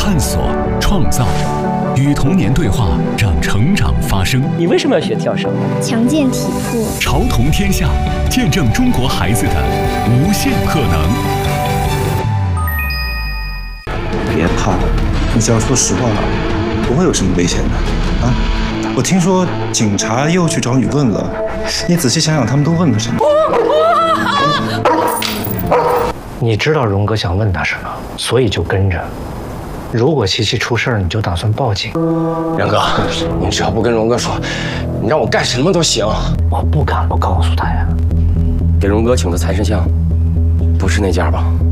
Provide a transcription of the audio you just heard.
探索、创造，与童年对话，让成长发生。 你为什么要学跳绳？ 强健体魄， 潮童天下，见证中国孩子的无限可能。 别怕，你只要说实话，不会有什么危险的。啊，我听说警察又去找你问了，你仔细想想，他们都问了什么？ 你知道荣哥想问他什么，所以就跟着。如果琪琪出事儿，你就打算报警。 元哥，你只要不跟荣哥说，你让我干什么都行。 我不敢不告诉他呀。 给荣哥请的财神像，不是那家吧？